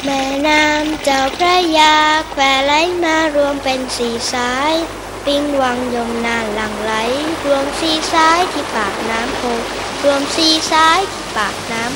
แม่น้ำเจ้าพระยาแควไหลมารวมเป็นสี่สายปิงวังยมนานหลั่งไหลรวมสี่สายที่ปากน้ำโพรวมสี่สายที่ปากน้ำ